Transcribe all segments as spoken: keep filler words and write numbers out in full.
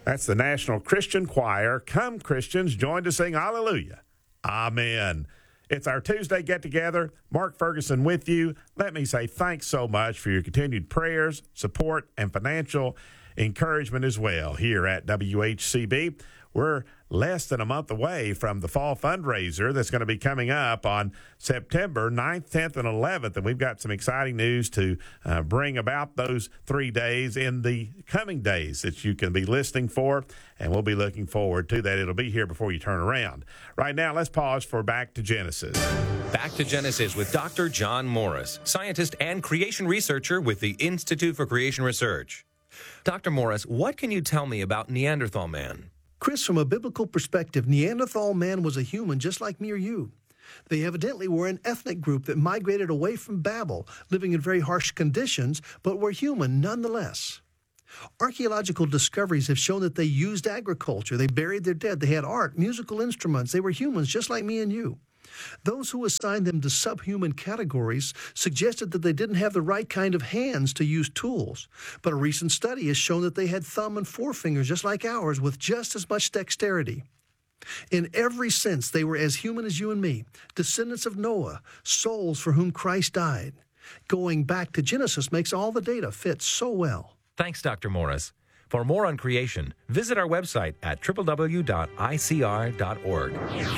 That's the National Christian Choir. Come, Christians, join to sing Hallelujah. Amen. It's our Tuesday get-together. Mark Ferguson with you. Let me say thanks so much for your continued prayers, support, and financial encouragement as well here at W H C B. We're less than a month away from the fall fundraiser that's going to be coming up on September ninth, tenth, and eleventh, and we've got some exciting news to uh, bring about those three days in the coming days that you can be listening for, and we'll be looking forward to that. It'll be here before you turn around. Right now, let's pause for Back to Genesis. Back to Genesis with Doctor John Morris, scientist and creation researcher with the Institute for Creation Research. Doctor Morris, what can you tell me about Neanderthal man? Chris, from a biblical perspective, Neanderthal man was a human just like me or you. They evidently were an ethnic group that migrated away from Babel, living in very harsh conditions, but were human nonetheless. Archaeological discoveries have shown that they used agriculture, they buried their dead, they had art, musical instruments, they were humans just like me and you. Those who assigned them to subhuman categories suggested that they didn't have the right kind of hands to use tools. But a recent study has shown that they had thumb and forefingers just like ours with just as much dexterity. In every sense, they were as human as you and me, descendants of Noah, souls for whom Christ died. Going back to Genesis makes all the data fit so well. Thanks, Doctor Morris. For more on creation, visit our website at w w w dot i c r dot org.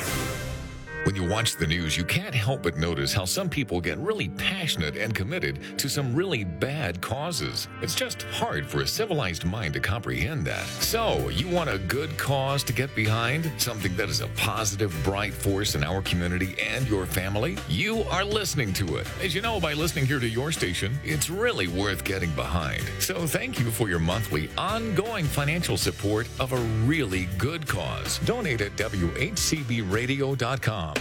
When you watch the news, you can't help but notice how some people get really passionate and committed to some really bad causes. It's just hard for a civilized mind to comprehend that. So, you want a good cause to get behind? Something that is a positive, bright force in our community and your family? You are listening to it. As you know, by listening here to your station, it's really worth getting behind. So, thank you for your monthly, ongoing financial support of a really good cause. Donate at w h c b radio dot com.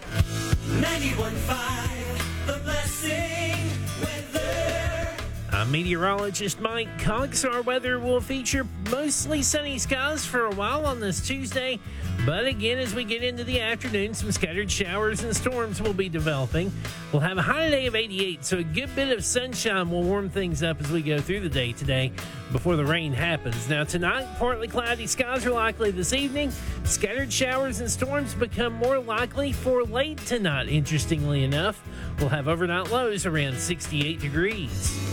ninety-one point five, The Blessing Weather. I'm meteorologist Mike Cox. Our weather will feature mostly sunny skies for a while on this Tuesday. But again, as we get into the afternoon, some scattered showers and storms will be developing. We'll have a high today of eighty-eight, so a good bit of sunshine will warm things up as we go through the day today before the rain happens. Now tonight, partly cloudy skies are likely this evening. Scattered showers and storms become more likely for late tonight, interestingly enough. We'll have overnight lows around sixty-eight degrees.